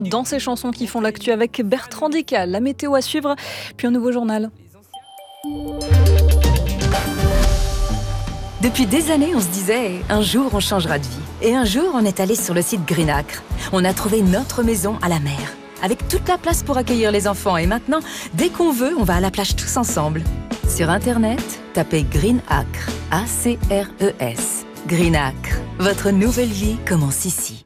Dans ces chansons qui font l'actu avec Bertrand Dical, la météo à suivre, puis un nouveau journal. Depuis des années, on se disait « un jour, on changera de vie ». Et un jour, on est allé sur le site Greenacre. On a trouvé notre maison à la mer, avec toute la place pour accueillir les enfants. Et maintenant, dès qu'on veut, on va à la plage tous ensemble. Sur Internet, tapez Greenacre, A-C-R-E-S. Greenacre, votre nouvelle vie commence ici.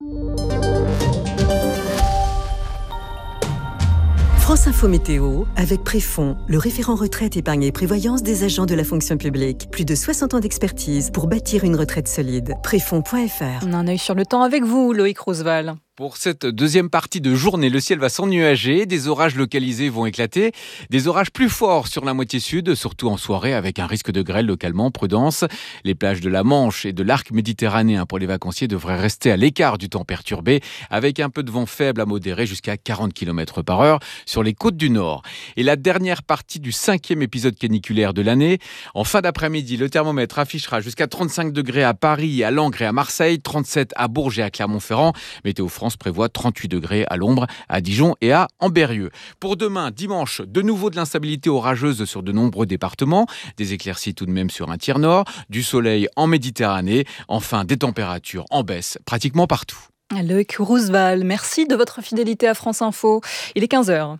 France Info Météo, avec Préfond, le référent retraite, épargne et prévoyance des agents de la fonction publique. Plus de 60 ans d'expertise pour bâtir une retraite solide. Préfond.fr. On a un œil sur le temps avec vous, Loïc Roosevelt. Pour cette deuxième partie de journée, le ciel va s'ennuager, des orages localisés vont éclater, des orages plus forts sur la moitié sud, surtout en soirée avec un risque de grêle localement, prudence. Les plages de la Manche et de l'arc méditerranéen pour les vacanciers devraient rester à l'écart du temps perturbé, avec un peu de vent faible à modéré jusqu'à 40 km/h sur les côtes du nord. Et la dernière partie du 5e épisode caniculaire de l'année, en fin d'après-midi, le thermomètre affichera jusqu'à 35 degrés à Paris, à Langres et à Marseille, 37 à Bourges et à Clermont-Ferrand. Météo France prévoit 38 degrés à l'ombre, à Dijon et à Ambérieu. Pour demain, dimanche, de nouveau de l'instabilité orageuse sur de nombreux départements, des éclaircies tout de même sur un tiers nord, du soleil en Méditerranée, enfin des températures en baisse pratiquement partout. Loïc Roosevelt, merci de votre fidélité à France Info. Il est 15h.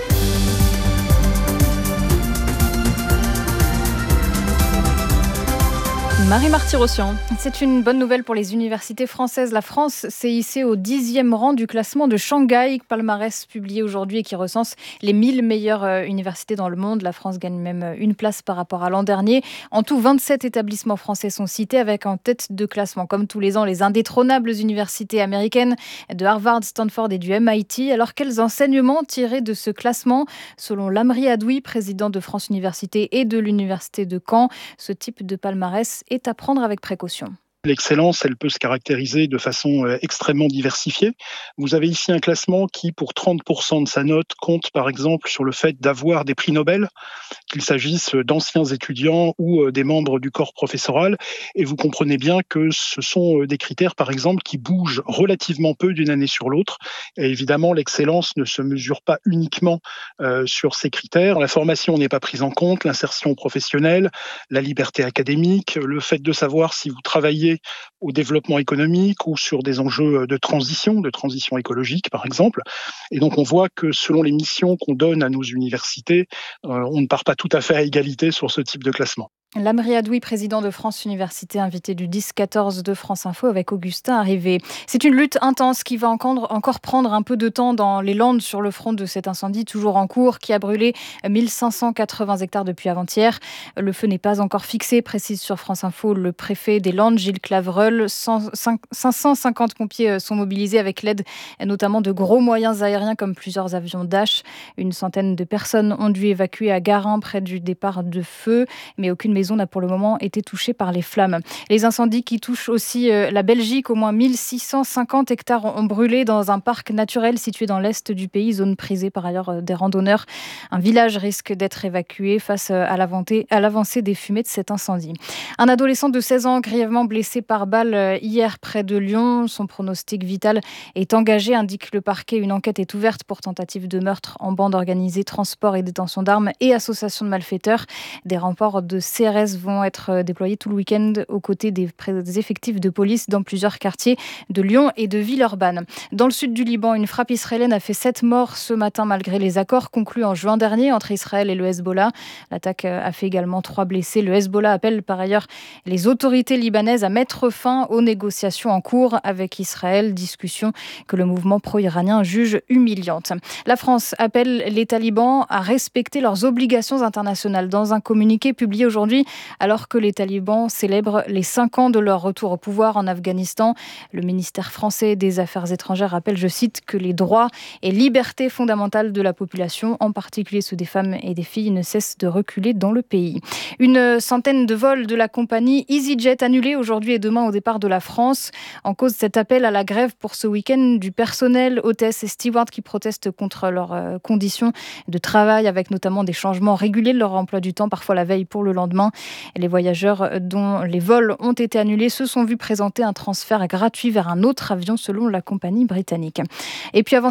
Marie Marty-Rossian. C'est une bonne nouvelle pour les universités françaises. La France s'est hissée au 10e rang du classement de Shanghai, palmarès publié aujourd'hui et qui recense les 1000 meilleures universités dans le monde. La France gagne même une place par rapport à l'an dernier. En tout, 27 établissements français sont cités avec en tête de classement, comme tous les ans, les indétrônables universités américaines de Harvard, Stanford et du MIT. Alors, quels enseignements tirer de ce classement? Selon Lamri Adoui, président de France Université et de l'Université de Caen, ce type de palmarès est à prendre avec précaution. L'excellence, elle peut se caractériser de façon extrêmement diversifiée. Vous avez ici un classement qui, pour 30% de sa note, compte par exemple sur le fait d'avoir des prix Nobel, qu'il s'agisse d'anciens étudiants ou des membres du corps professoral. Et vous comprenez bien que ce sont des critères, par exemple, qui bougent relativement peu d'une année sur l'autre. Et évidemment, l'excellence ne se mesure pas uniquement sur ces critères. La formation n'est pas prise en compte, l'insertion professionnelle, la liberté académique, le fait de savoir si vous travaillez au développement économique ou sur des enjeux de transition écologique par exemple. Et donc on voit que selon les missions qu'on donne à nos universités, on ne part pas tout à fait à égalité sur ce type de classement. Lamri Adoui, président de France Université, invité du 10-14 de France Info avec Augustin Arrivé. C'est une lutte intense qui va encore prendre un peu de temps dans les Landes sur le front de cet incendie toujours en cours qui a brûlé 1580 hectares depuis avant-hier. Le feu n'est pas encore fixé, précise sur France Info le préfet des Landes, Gilles Clavreul. 550 pompiers sont mobilisés avec l'aide notamment de gros moyens aériens comme plusieurs avions Dash. Une centaine de personnes ont dû évacuer à Garin près du départ de feu, mais aucune maison n'a pour le moment été touchée par les flammes. Les incendies qui touchent aussi la Belgique, au moins 1650 hectares ont brûlé dans un parc naturel situé dans l'est du pays, zone prisée par ailleurs des randonneurs. Un village risque d'être évacué face à l'avancée des fumées de cet incendie. Un adolescent de 16 ans grièvement blessé par balle hier près de Lyon. Son pronostic vital est engagé, indique le parquet. Une enquête est ouverte pour tentative de meurtre en bande organisée, transport et détention d'armes et association de malfaiteurs. Des renforts de CRS vont être déployés tout le week-end aux côtés des effectifs de police dans plusieurs quartiers de Lyon et de Villeurbanne. Dans le sud du Liban, une frappe israélienne a fait 7 morts ce matin malgré les accords conclus en juin dernier entre Israël et le Hezbollah. L'attaque a fait également 3 blessés. Le Hezbollah appelle par ailleurs les autorités libanaises à mettre fin aux négociations en cours avec Israël, discussion que le mouvement pro-iranien juge humiliante. La France appelle les talibans à respecter leurs obligations internationales. Dans un communiqué publié aujourd'hui, alors que les talibans célèbrent les 5 ans de leur retour au pouvoir en Afghanistan. Le ministère français des Affaires étrangères rappelle, je cite, que les droits et libertés fondamentales de la population, en particulier ceux des femmes et des filles, ne cessent de reculer dans le pays. Une centaine de vols de la compagnie EasyJet annulés aujourd'hui et demain au départ de la France. En cause cet appel à la grève pour ce week-end du personnel, hôtesses et stewards qui protestent contre leurs conditions de travail avec notamment des changements réguliers de leur emploi du temps, parfois la veille pour le lendemain. matin. Et les voyageurs dont les vols ont été annulés se sont vus présenter un transfert gratuit vers un autre avion selon la compagnie britannique. Et puis avant